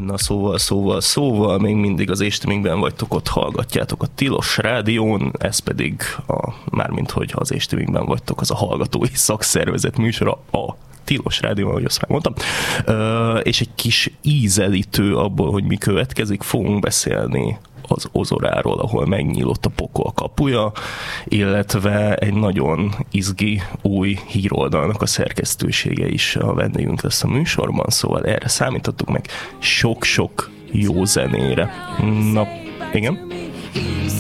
Na szóval, még mindig az Éstreamingben vagytok, ott hallgatjátok a Tilos Rádión, ez pedig mármint hogy az Éstreamingben vagytok, az a hallgatói szakszervezet műsora, a Tilos Rádió, ahogy azt már mondtam, és egy kis ízelítő abból, hogy mi következik, fogunk beszélni az Ozoráról, ahol megnyílott a pokol kapuja, illetve egy nagyon izgi új híroldalnak a szerkesztősége is a vendégünk lesz a műsorban, szóval erre számítottuk meg sok-sok jó zenére. Na, igen?